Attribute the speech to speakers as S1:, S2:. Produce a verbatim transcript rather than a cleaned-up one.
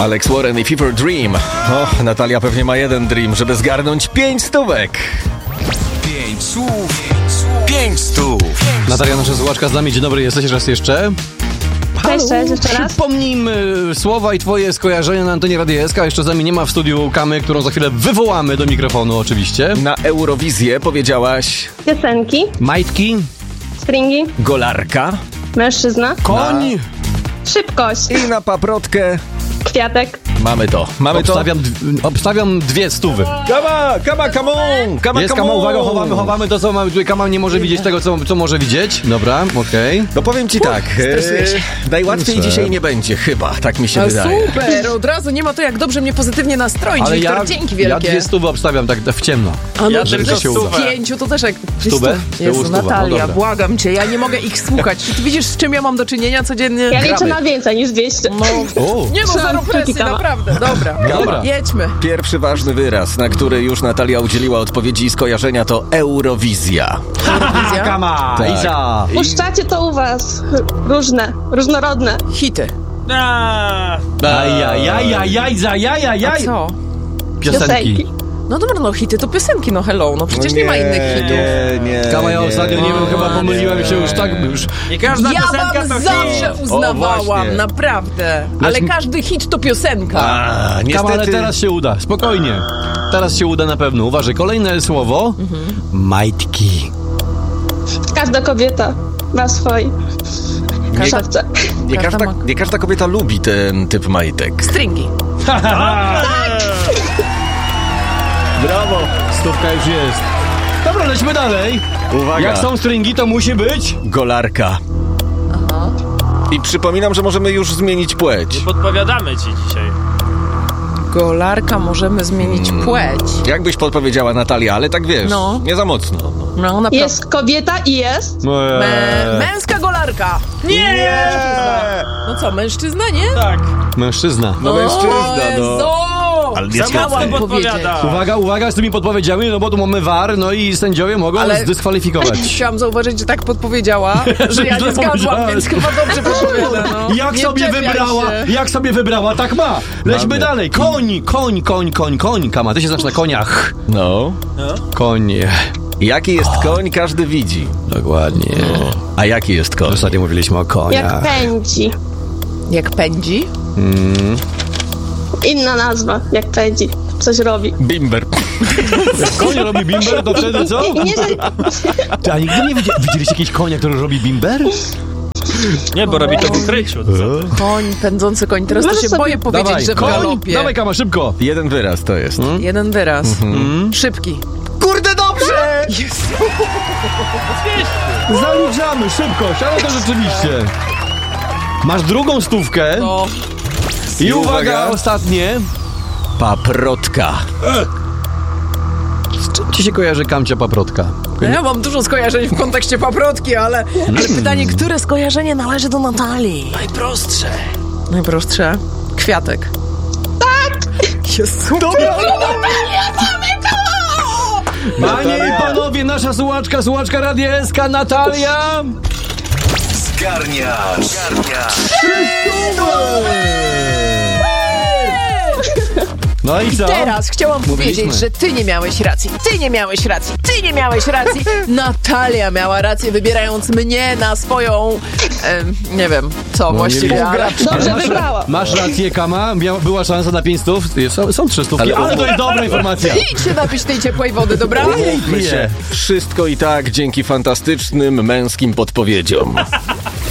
S1: Alex Warren i Fever Dream. O, Natalia pewnie ma jeden dream, żeby zgarnąć pięć stówek.
S2: Pięć słów, pięć stów.
S3: Natalia, nasza słuchaczka z nami. Dzień dobry, jesteś raz jeszcze?
S4: Cześć, cześć, jeszcze raz.
S3: Przypomnijmy słowa i twoje skojarzenia na antenie Radia S K. Jeszcze z nami nie ma w studiu Kamy, którą za chwilę wywołamy do mikrofonu oczywiście.
S1: Na Eurowizję powiedziałaś
S4: Piosenki,
S3: Majtki,
S4: stringi,
S1: golarka
S4: mężczyzna,
S3: koń.
S4: szybkość,
S1: i na paprotkę
S4: kwiatek.
S1: mamy to. Mamy to.
S3: Obstawiam, d- obstawiam dwie stówy.
S1: Kama, kama, come on! Kama,
S3: Jest
S1: come
S3: Kama,
S1: on!
S3: uwaga, chowamy, chowamy to, co mamy. Tutaj Kama nie może widzieć tego, co, co może widzieć. Dobra, okej. Okay.
S1: No powiem ci tak,
S5: stresuję się.
S1: e, najłatwiej
S3: Proszę.
S1: dzisiaj nie będzie, chyba, tak mi się
S5: A
S1: wydaje.
S5: super, od razu nie ma to jak dobrze mnie pozytywnie nastroić,
S3: Ale
S5: Wiktor,
S3: ja,
S5: dzięki
S3: ja
S5: wielkie.
S3: dwie stówy obstawiam tak w ciemno.
S5: A no,
S2: Ja
S5: że
S2: tylko
S5: się
S2: stówę.
S5: pięciu to też jak...
S3: Stówę?
S5: Jezu,
S3: Tyłu stuwa, no
S5: Natalia,
S3: dobra.
S5: błagam cię, ja nie mogę ich słuchać. Czy ty widzisz, z czym ja mam do czynienia codziennie?
S4: Ja liczę
S3: Gramy.
S4: na więcej niż dwieście.
S5: No,
S3: O,
S5: nie no,
S4: Trzymam
S5: zero
S4: kciuki,
S5: presji,
S4: Kama.
S5: naprawdę. Dobra,
S3: Dobra.
S5: jedźmy.
S1: Pierwszy ważny wyraz, na który już Natalia udzieliła odpowiedzi i skojarzenia, to Eurowizja.
S5: Wizja.
S3: Kama,
S1: Tak.
S3: Iza.
S4: Puszczacie to u was. Różne, różnorodne.
S5: Hity.
S3: Ajajajajaj, za
S5: A
S3: jajajaj.
S5: co?
S3: Piosenki.
S4: Piosenki.
S5: No dobra, no hity to piosenki, no hello, no przecież nie, ma innych hitów.
S1: Nie, nie,
S3: Kama, ja ostatnio nie wiem, chyba
S1: nie.
S3: pomyliłem się już tak, już...
S2: Nie każda
S5: Ja
S2: piosenka
S5: wam
S2: to
S5: zawsze
S2: hit.
S1: O,
S5: uznawałam,
S1: właśnie.
S5: naprawdę. Ale
S3: Lecz-
S5: każdy hit to piosenka.
S1: A,
S3: Kama,
S1: niestety.
S3: ale teraz się uda, spokojnie. Teraz się uda na pewno. Uważaj, kolejne słowo. Majtki.
S4: Każda kobieta ma swój szafce.
S1: Nie
S5: Każda
S1: każda,
S5: ma-
S1: nie każda kobieta lubi ten typ majtek.
S5: Stringi.
S3: Brawo, stówka już jest. Dobra, lećmy dalej.
S1: Uwaga.
S3: Jak są stringi, to musi być...
S1: Golarka.
S5: Aha.
S1: I przypominam, że możemy już zmienić płeć.
S2: Podpowiadamy ci dzisiaj.
S5: Golarka, możemy zmienić płeć.
S1: Jakbyś podpowiedziała, Natalia, ale tak wiesz,
S5: No.
S1: nie za mocno.
S5: No, naprawdę.
S4: Jest kobieta i jest.
S5: Mę- męska golarka. Nie! No co, mężczyzna, nie?
S2: Tak.
S3: Mężczyzna.
S1: No mężczyzna, no.
S5: Jezu!
S1: Ale nie
S5: Chciałam
S1: zgadzam.
S5: powiedzieć.
S2: podpowiada.
S3: Uwaga, uwaga z tymi podpowiedziami, no bo tu mamy V A R, no i sędziowie mogą
S5: Ale-
S3: zdyskwalifikować.
S5: Chciałam zauważyć, że tak podpowiedziała, że ja
S3: źle
S5: nie zgadłam,
S3: powiedziałeś.
S5: więc chyba dobrze podpowiada. No.
S3: Jak
S5: Nie
S3: sobie
S5: czepiaj
S3: wybrała,
S5: się.
S3: jak sobie wybrała, tak ma. Lećmy
S1: Mamy.
S3: dalej. Koń, koń, koń, koń, koń. Kama, ty się znasz na koniach.
S1: No.
S3: Koń.
S1: Jaki jest koń, każdy widzi.
S3: Dokładnie.
S1: A jaki jest koń?
S3: Ostatnio mówiliśmy o
S4: Jak
S3: koniach.
S4: pędzi.
S5: Jak pędzi?
S4: Inna nazwa, jak pędzi. Coś robi.
S1: Bimber.
S3: Jak koń robi bimber, to wtedy co?
S4: Nie, nie, że...
S3: Ty, a nigdy nie widzieli, widzieliście jakiegoś konia, który robi bimber?
S2: Nie, bo robi to w ukryciu. To co?
S5: Koń, pędzący koń. Teraz to
S4: Możesz
S5: się
S4: sobie-
S5: boję powiedzieć,
S3: Dawaj,
S5: że w
S3: koń.
S5: galopie.
S3: Dawaj, Kama, szybko.
S1: Jeden wyraz to jest.
S5: Jeden wyraz. Szybki.
S1: Kurde, dobrze!
S3: Zaliczamy, szybkość, ale to rzeczywiście. Masz drugą stówkę.
S5: No.
S3: I
S1: I
S3: uwaga,
S1: uwaga.
S3: ostatnie.
S1: Paprotka.
S3: Z czym ci się kojarzy Kamcia Paprotka?
S5: Ja mam dużo skojarzeń w kontekście paprotki, ale, ale pytanie, które skojarzenie należy do Natalii?
S2: Najprostsze.
S5: Najprostsze. Kwiatek. Tak! Jezu.
S3: Panie i panowie, nasza słuchaczka, słuchaczka Radia S K, Natalia.
S2: Zgarniasz. Zgarniasz.
S3: No i co?
S5: Teraz chciałam
S3: Mówiliśmy.
S5: powiedzieć, że ty nie miałeś racji, ty nie miałeś racji, ty nie miałeś racji. Natalia miała rację, wybierając mnie na swoją, em, nie wiem, co
S3: nie
S5: właściwie,
S3: wiem.
S5: ale...
S4: Dobrze wybrała.
S3: Masz rację, Kama, Miał, była szansa na pięć stów, są, są trzy stówki, ale,
S1: Ale-
S3: to jest dobra informacja.
S5: Idź się napić tej ciepłej wody, dobra?
S1: Umówmy się. Wszystko i tak dzięki fantastycznym męskim podpowiedziom.